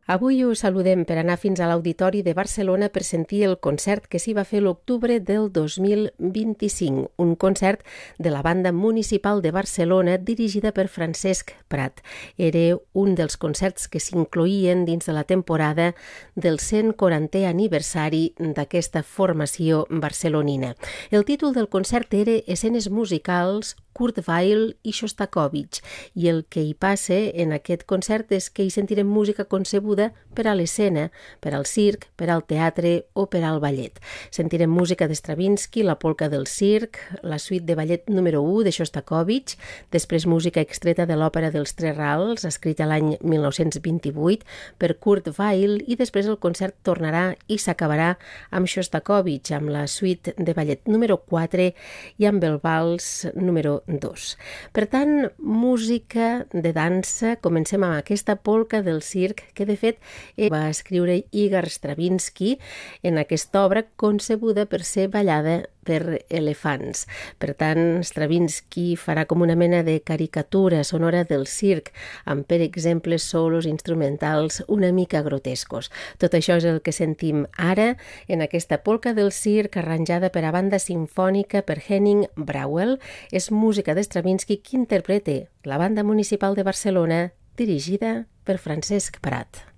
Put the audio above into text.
Avui us saludem per anar fins a l'Auditori de Barcelona per sentir el concert que s'hi va fer l'octubre del 2025, un concert de la Banda Municipal de Barcelona dirigida per Francesc Prat. Era un dels concerts que s'incloïen dins de la temporada del 140è aniversari d'aquesta formació barcelonina. El títol del concert era Escenes musicals, Kurt Weill i Shostakovich, i el que hi passa en aquest concert és que hi sentirem música concebuda per a l'escena, per al circ, per al teatre o per al ballet. Sentirem música de Stravinsky, la polca del circ, la suite de ballet número 1 de Shostakovich, després música extreta de l'òpera dels Tres Rals, escrita l'any 1928 per Kurt Weill, i després el concert tornarà i s'acabarà amb Shostakovich, amb la suite de ballet número 4 i amb el vals número 2. Per tant, música de dansa. Comencem amb aquesta polca del circ que, de fet, va escriure Igor Stravinsky en aquesta obra concebuda per ser ballada per elefants. Per tant, Stravinsky farà com una mena de caricatura sonora del circ, amb, per exemple, solos instrumentals una mica grotescos. Tot això és el que sentim ara en aquesta polca del circ arranjada per a banda simfònica per Henning Brauel. És música de Stravinsky que interpreta la Banda Municipal de Barcelona dirigida per Francesc Prat.